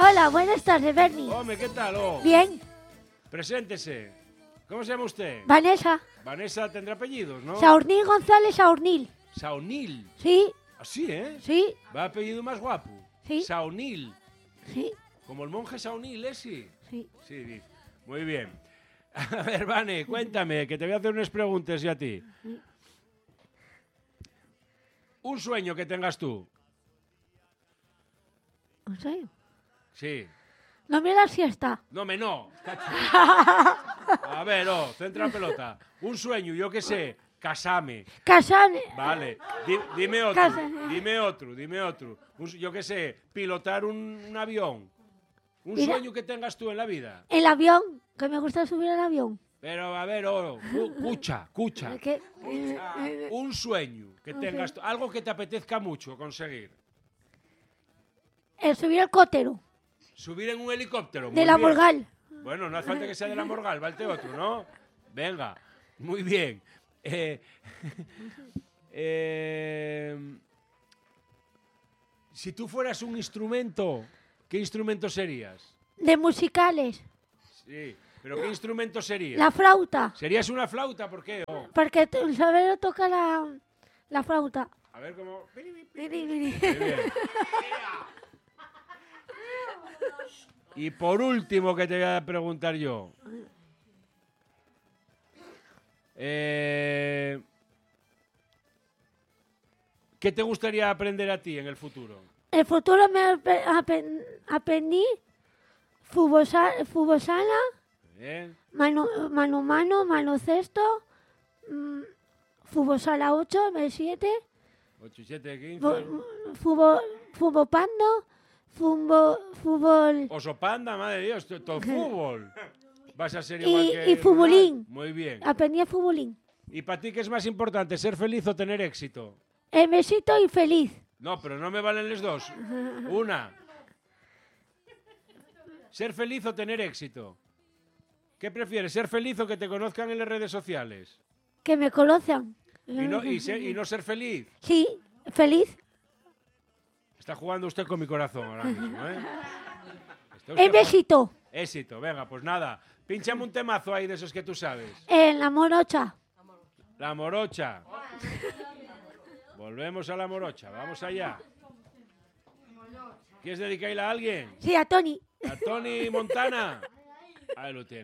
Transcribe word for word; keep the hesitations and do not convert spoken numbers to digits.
Hola, buenas tardes, Bernie. Hombre, ¿qué tal? Oh. Bien. Preséntese. ¿Cómo se llama usted? Vanessa. Vanessa tendrá apellidos, ¿no? Saurnil González Saurnil. Saunil. Sí. Así, ¿eh? Sí. Va apellido más guapo. Sí. Saunil. Sí. Como el monje Saunil, ¿eh? Sí. Sí. Sí, dice. Muy bien. A ver, Vane, cuéntame, que te voy a hacer unas preguntas y a ti. Un sueño que tengas tú. ¿En serio? Sí. No me la siesta. No, me no. A ver, oh, centra la pelota. Un sueño, yo qué sé, casame. Casane. Vale, Di, dime otro, Casame. dime otro, dime otro. Un, yo qué sé, pilotar un, un avión. Un Mira. sueño que tengas tú en la vida. El avión, que me gusta subir al avión. Pero, a ver, oh, escucha, escucha. ¿Qué? Eh, eh, Un sueño que Un tengas sueño. tú, algo que te apetezca mucho conseguir. El subir al cótero. Subir en un helicóptero. De muy la bien. Morgal. Bueno, no hace falta que sea de la Morgal, valte otro, ¿no? Venga, muy bien. Eh, eh, si tú fueras un instrumento, ¿qué instrumento serías? De musicales. Sí, pero ¿qué instrumento serías? La flauta. ¿Serías una flauta? ¿Por qué? Oh, Porque t- saber tocar la, la flauta. a ver cómo... Miri, miri. Muy bien. Y por último, que te voy a preguntar yo. Eh, ¿Qué te gustaría aprender a ti en el futuro? El futuro me ape- apen- aprendí fútbol, sa- fútbol sala, ¿Eh? mano, mano mano, mano cesto, mm, fútbol sala ocho, M siete, ocho, siete, quince... fu- fútbol, fútbol pando, fútbol, fútbol Oso panda, madre de Dios, to- todo fútbol. Vas a ser igual y, que... y futbolín. Muy bien. Aprendí a futbolín. ¿Y para ti qué es más importante, ser feliz o tener éxito? El besito y feliz. No, pero no me valen los dos. Una. ¿Ser feliz o tener éxito? ¿Qué prefieres, ser feliz o que te conozcan en las redes sociales? Que me conozcan. Y no, y ser- y no ser feliz. Sí, feliz. Está jugando usted con mi corazón ahora mismo, ¿eh? Está usted El besito. jugando- Éxito, venga, pues nada. Pínchame un temazo ahí de esos que tú sabes. En la morocha. La morocha. Volvemos a la morocha, vamos allá. ¿Quieres dedicarla a alguien? Sí, a Tony. ¿A Tony Montana? Ahí lo tiene.